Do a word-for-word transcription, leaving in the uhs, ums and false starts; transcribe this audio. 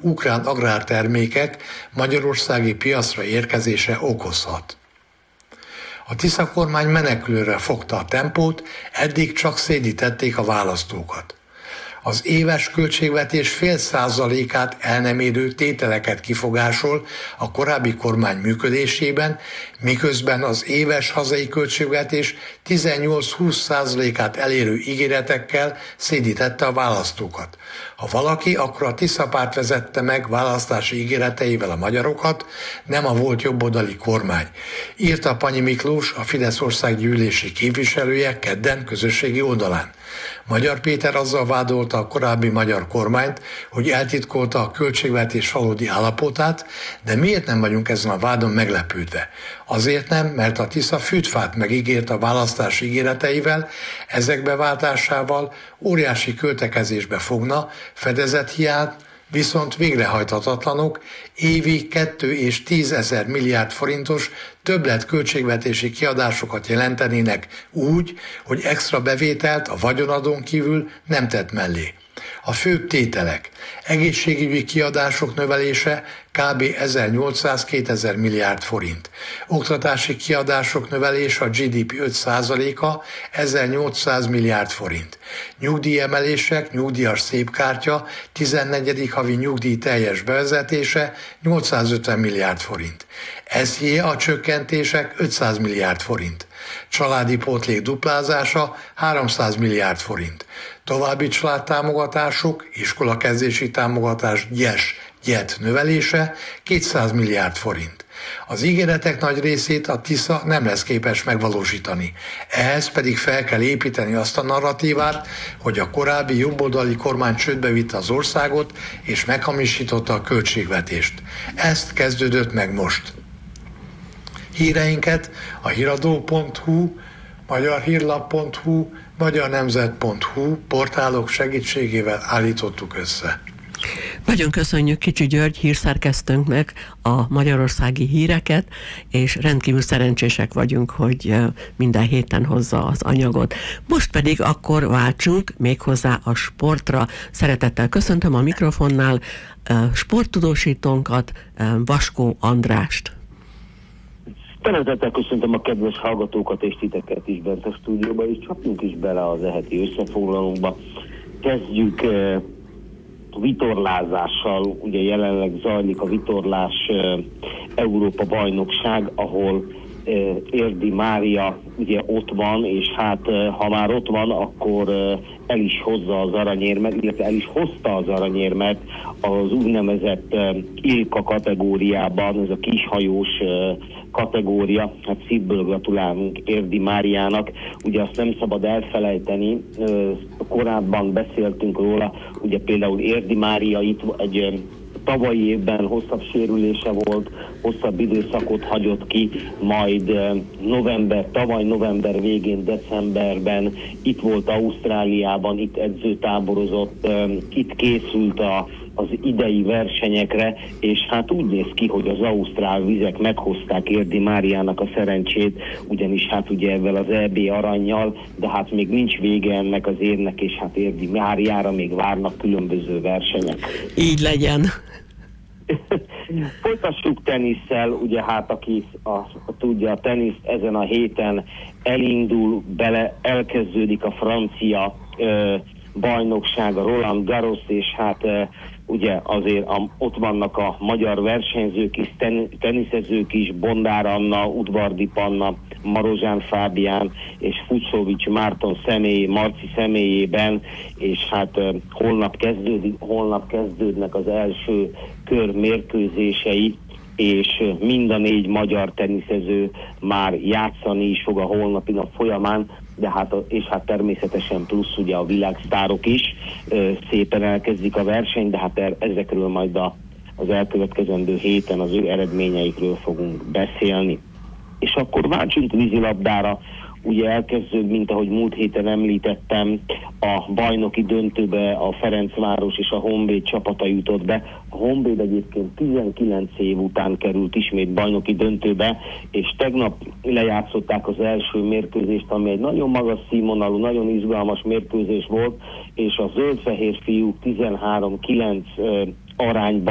ukrán agrártermékek magyarországi piacra érkezése okozhat. A Tisza kormány menekülőre fogta a tempót, eddig csak szédítették a választókat. Az éves költségvetés fél százalékát el nem érő tételeket kifogásol a korábbi kormány működésében, miközben az éves hazai költségvetés tizennyolc-húsz százalékát elérő ígéretekkel szédítette a választókat. Ha valaki, akkor a Tisza párt vezette meg választási ígéreteivel a magyarokat, nem a volt jobboldali kormány. Írta Panyi Miklós, a Fidesz országgyűlési képviselője kedden közösségi oldalán. Magyar Péter azzal vádolta a korábbi magyar kormányt, hogy eltitkolta a költségvetés valódi állapotát, de miért nem vagyunk ezen a vádon meglepődve? Azért nem, mert a Tisza fűtfát megígért a választási ígéreteivel, ezek beváltásával óriási költekezésbe fogna, fedezethiány viszont végrehajthatatlanok, évi kettő és tízezer milliárd forintos többlet költségvetési kiadásokat jelentenének úgy, hogy extra bevételt a vagyonadón kívül nem tett mellé. A főbb tételek: egészségügyi kiadások növelése kb. ezernyolcszáz-kétezer milliárd forint. Oktatási kiadások növelése a gé dé pé öt százaléka ezernyolcszáz milliárd forint. Nyugdíjemelések, nyugdíjas szépkártya, tizennegyedik havi nyugdíj teljes bevezetése nyolcszázötven milliárd forint. es zé é a csökkentések ötszáz milliárd forint. Családi pótlék duplázása háromszáz milliárd forint. További családtámogatások, iskolakezdési támogatás gyes, gyet növelése kétszáz milliárd forint. Az ígéretek nagy részét a Tisza nem lesz képes megvalósítani. Ehhez pedig fel kell építeni azt a narratívát, hogy a korábbi jobboldali kormány csődbe vitte az országot és meghamisította a költségvetést. Ezt kezdődött meg most. Híreinket a híradó pont hu, magyarhírlap pont hu, magyarnemzet pont hu portálok segítségével állítottuk össze. Nagyon köszönjük Kicsi György hírszerkesztőnknek a magyarországi híreket, és rendkívül szerencsések vagyunk, hogy minden héten hozza az anyagot. Most pedig akkor váltsunk méghozzá a sportra. Szeretettel köszöntöm a mikrofonnál sporttudósítónkat, Vaskó Andrást. Szeretettel köszöntöm a kedves hallgatókat és titeket is bent a stúdióba, és csapjunk is bele az eheti összefoglalónkba. Kezdjük eh, vitorlázással. Ugye jelenleg zajlik a vitorlás eh, Európa bajnokság, ahol eh, Érdi Mária ugye ott van, és hát eh, ha már ott van, akkor eh, el is hozza az aranyérmet, illetve el is hozta az aranyérmet az úgynevezett eh, Ilka kategóriában, ez a kishajós eh, kategória. Hát szívből gratulálunk Érdi Máriának. Ugye azt nem szabad elfelejteni, korábban beszéltünk róla, ugye például Érdi Mária itt egy tavalyi évben hosszabb sérülése volt, hosszabb időszakot hagyott ki, majd november, tavaly november végén, decemberben itt volt Ausztráliában, itt edzőtáborozott, itt készült a az idei versenyekre, és hát úgy néz ki, hogy az ausztrál vizek meghozták Érdi Máriának a szerencsét, ugyanis hát ugye ezzel az é bé arannyal, de hát még nincs vége ennek az évnek, és hát Érdi Máriára még várnak különböző versenyek. Így legyen. Folytassuk tenisszel, ugye hát aki a, a, tudja a teniszt, ezen a héten elindul bele, elkezdődik a francia ö, bajnokság, a Roland Garros, és hát ö, ugye azért a, ott vannak a magyar versenyzők is, ten, teniszezők is, Bondár Anna, Udvardi Panna, Marozsán Fábián és Fucsovics Márton személy, Marci személyében, és hát uh, holnap, kezdődik, holnap kezdődnek az első kör mérkőzései, és uh, mind a négy magyar teniszező már játszani is fog a holnapi nap folyamán, de hát, és hát természetesen plusz ugye a világsztárok is uh, szépen elkezdik a versenyt, de hát er, ezekről majd a, az elkövetkezendő héten az ő eredményeikről fogunk beszélni. És akkor váltsunk vízilabdára, ugye elkezdőd, mint ahogy múlt héten említettem, a bajnoki döntőbe a Ferencváros és a Honvéd csapata jutott be. A Honvéd egyébként tizenkilenc év után került ismét bajnoki döntőbe, és tegnap lejátszották az első mérkőzést, ami egy nagyon magas színvonalú, nagyon izgalmas mérkőzés volt, és a zöld-fehér fiúk tizenhárom kilenc arányban